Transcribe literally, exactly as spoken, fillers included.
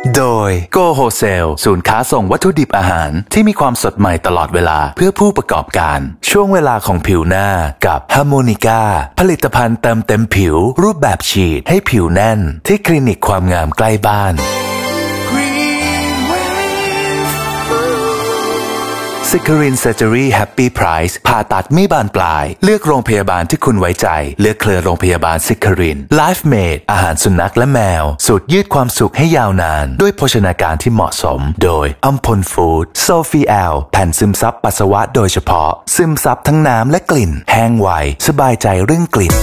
โดย Go Wholesale ศูนย์ค้าส่งวัตถุดิบอาหารที่มีความสดใหม่ตลอดเวลาเพื่อผู้ประกอบการช่วงเวลาของผิวหน้ากับ Harmonica ผลิตภัณฑ์เติมเต็มผิวรูปแบบฉีดให้ผิวแน่นที่คลินิกความงามใกล้บ้านซิคริน Surgery Happy Price ผ่าตัดไม่บานปลายเลือกโรงพยาบาลที่คุณไว้ใจเลือกเครือโรงพยาบาลซิคริน Life Made อาหารสุนัขและแมวสูตรยืดความสุขให้ยาวนานด้วยโภชนาการที่เหมาะสมโดยอัมพลฟู้ดโซฟีแอลแผ่นซึมซับปัสสาวะโดยเฉพาะซึมซับทั้งน้ำและกลิ่นแห้งไวสบายใจเรื่องกลิ่น